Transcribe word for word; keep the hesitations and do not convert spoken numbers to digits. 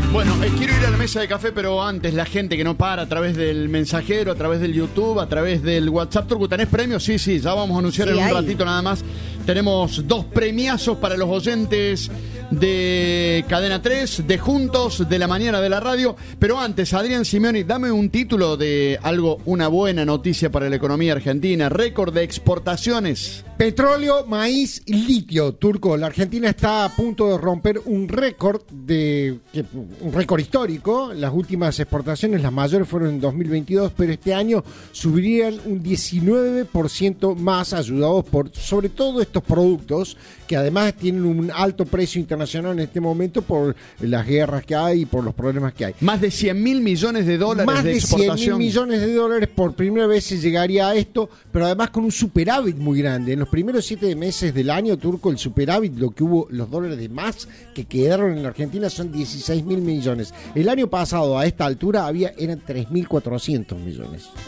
Bueno, eh, quiero ir a la mesa de café, pero antes la gente que no para a través del mensajero, a través del YouTube, a través del WhatsApp. Turco, ¿tenés premios? Sí, sí, ya vamos a anunciar sí, en un hay. ratito nada más. Tenemos dos premiazos para los oyentes de Cadena tres, de Juntos, de la mañana de la radio. Pero antes, Adrián Simeoni, dame un título de algo, una buena noticia para la economía argentina. Récord de exportaciones. Petróleo, maíz y litio, Turco. La Argentina está a punto de romper un récord de un récord histórico. Las últimas exportaciones, las mayores, fueron en dos mil veintidós, pero este año subirían un diecinueve por ciento más, ayudados por sobre todo estos productos que además tienen un alto precio internacional en este momento por las guerras que hay y por los problemas que hay. Más de cien mil millones de dólares más de, de exportación. cien mil millones de dólares por primera vez se llegaría a esto, pero además con un superávit muy grande. En los primeros siete meses del año, Turco, el superávit, lo que hubo, los dólares de más que quedaron en la Argentina son dieciséis mil millones. El año pasado a esta altura había eran tres mil cuatrocientos millones.